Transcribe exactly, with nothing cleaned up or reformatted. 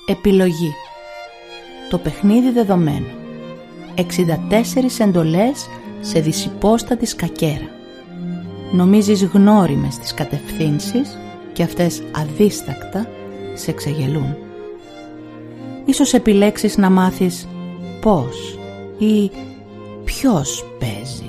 Επιλογή. Το παιχνίδι δεδομένο. εξήντα τέσσερις εντολές σε δυσυπόστατη σκακέρα. Νομίζεις γνώριμες τις κατευθύνσεις και αυτές αδίστακτα σε εξεγελούν. Ίσως επιλέξεις να μάθεις πώς ή ποιος παίζει.